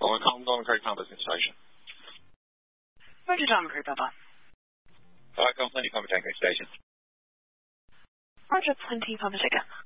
Norman Creek Pump Station. Roger, Norman Creek, Papa. Plenty Pump Tanker Station. Roger, Plenty Pump Tanker.